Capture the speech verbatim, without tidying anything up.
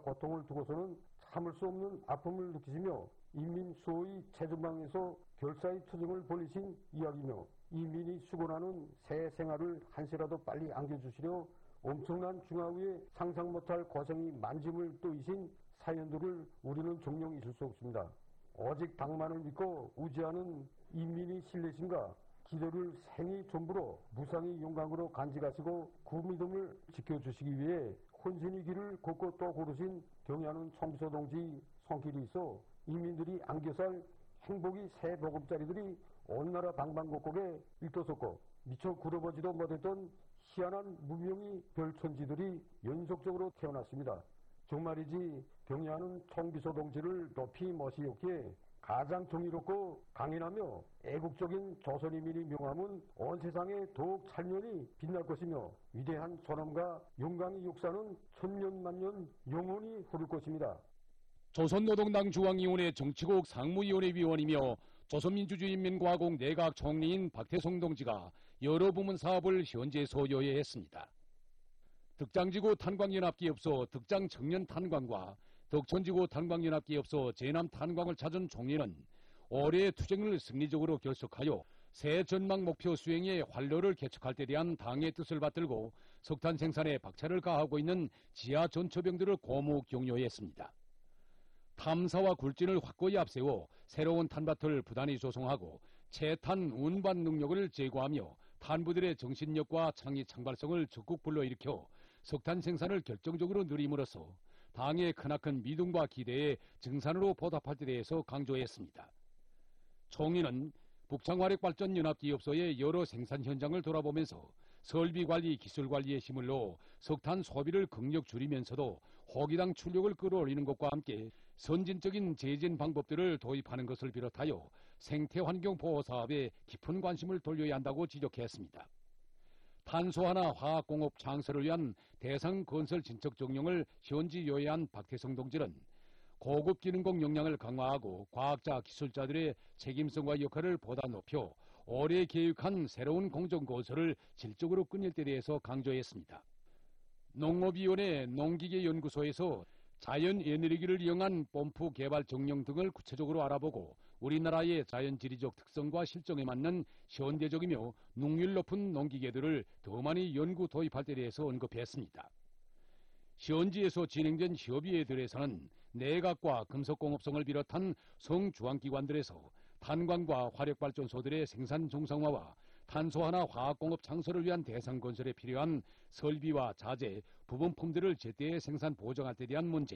고통을 두고서는 참을 수 없는 아픔을 느끼시며 인민 수호의 최전방에서 결사의 투쟁을 벌이신 이야기며 인민이 수고하는 새 생활을 한시라도 빨리 안겨주시려 엄청난 중화 후에 상상 못할 고생이 만짐을 또이신 사연들을 우리는 종종 잊을 수 없습니다. 오직 당만을 믿고 의지하는 인민의 신뢰심과 기도를 생의 전부로 무상의 영광으로 간직하시고 그 믿음을 지켜주시기 위해 혼신의 길을 걷고 또 고르신 경의하는 총비서 동지 손길이 있어 인민들이 안겨살 행복의 새 보금자리들이 온 나라 방방곡곡에 일떠섰고 미처 굴어보지도 못했던 희한한 무명의 별천지들이 연속적으로 태어났습니다. 정말이지 경의하는 총비서 동지를 높이 모시었기에 가장 정의롭고 강인하며 애국적인 조선인민의 명함은 온 세상에 더욱 찬연히 빛날 것이며 위대한 존엄과 영광의 역사는 천년만년 영원히 흐를 것입니다. 조선노동당 중앙위원회 정치국 상무위원회 위원이며 조선민주주의인민공화국 내각 총리인 박태송 동지가 여러 부문 사업을 현재 소요해 했습니다. 덕장지구 탄광연합기업소 덕장 청년 탄광과 덕천지구 탄광연합기업소 제남 탄광을 찾은 총리는 올해 투쟁을 승리적으로 결속하여 새 전망 목표 수행에 활로를 개척할 때 대한 당의 뜻을 받들고 석탄 생산에 박차를 가하고 있는 지하 전처병들을 고무 격려했습니다. 탐사와 굴진을 확고히 앞세워 새로운 탄밭을 부단히 조성하고 채탄 운반 능력을 제고하며 탄부들의 정신력과 창의 창발성을 적극 불러일으켜 석탄 생산을 결정적으로 늘림으로써 당의 크나큰 믿음과 기대에 증산으로 보답할 때 대해서 강조했습니다. 총리는 북창화력발전연합기업소의 여러 생산 현장을 돌아보면서 설비관리, 기술관리에 힘을 넣어 석탄 소비를 극력 줄이면서도 호기당 출력을 끌어올리는 것과 함께 선진적인 제진 방법들을 도입하는 것을 비롯하여 생태환경 보호 사업에 깊은 관심을 돌려야 한다고 지적했습니다. 탄소하나 화학공업 창설을 위한 대상 건설 진척 정령을 현지 요해한 박태성 동지는 고급 기능공 역량을 강화하고 과학자, 기술자들의 책임성과 역할을 보다 높여 올해 계획한 새로운 공정건설을 질적으로 끝낼 때 대해서 강조했습니다. 농업위원회 농기계연구소에서 자연 에너지를 이용한 펌프 개발 정령 등을 구체적으로 알아보고 우리나라의 자연지리적 특성과 실정에 맞는 현대적이며 능률 높은 농기계들을 더 많이 연구 도입할 때 대해서 언급했습니다. 현지에서 진행된 협의회들에서는 내각과 금속공업성을 비롯한 성주황기관들에서 탄광과 화력발전소들의 생산 정상화와 탄소하나 화학공업 창설을 위한 대상 건설에 필요한 설비와 자재, 부품들을 제때 생산 보정할 때 대한 문제,